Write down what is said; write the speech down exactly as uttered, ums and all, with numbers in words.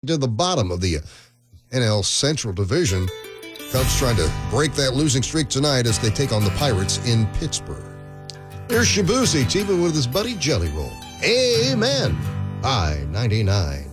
to the bottom of the N L Central Division. Cubs trying to break that losing streak tonight as they take on the Pirates in Pittsburgh. Here's Shabuzi teaming with his buddy Jelly Roll. Amen. I ninety-nine.